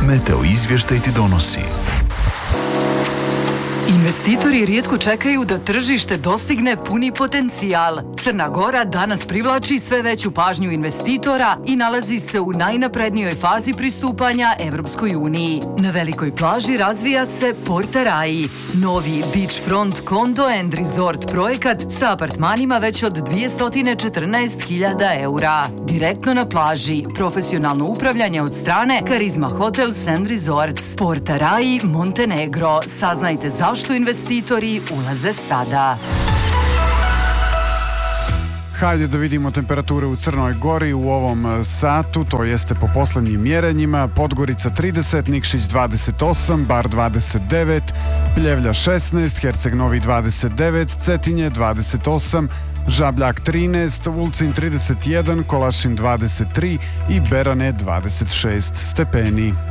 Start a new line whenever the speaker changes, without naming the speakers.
Meteo izvještaj ti donosi.
Investitori rijetko čekaju da tržište dostigne puni potencijal. Crna Gora danas privlači sve veću pažnju investitora i nalazi se u najnaprednijoj fazi pristupanja Evropskoj uniji. Na velikoj plaži razvija se Porta Rai, novi beachfront condo and resort projekat sa apartmanima već od 214.000 eura. Direktno na plaži, profesionalno upravljanje od strane Karizma Hotels and Resorts. Porta Rai, Montenegro. Saznajte zašto investitori ulaze sada.
Hajde da vidimo temperature u Crnoj Gori u ovom satu, to jeste po poslednjim mjerenjima. Podgorica 30, Nikšić 28, Bar 29, Pljevlja 16, Herceg Novi 29, Cetinje 28, Žabljak 13, Ulcin 31, Kolašin 23 i Berane 26 stepeni.